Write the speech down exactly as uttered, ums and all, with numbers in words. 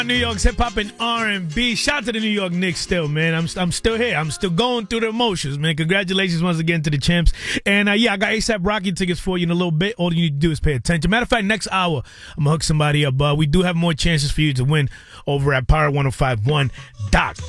New York's hip hop and R and B. Shout out to the New York Knicks still, man. I'm I'm still here. I'm still going through the emotions, man. Congratulations once again to the champs. And uh, yeah, I got ASAP Rocky tickets for you in a little bit. All you need to do is pay attention. Matter of fact, next hour, I'm going to hook somebody up. Uh, we do have more chances for you to win over at power ten fifty-one dot com.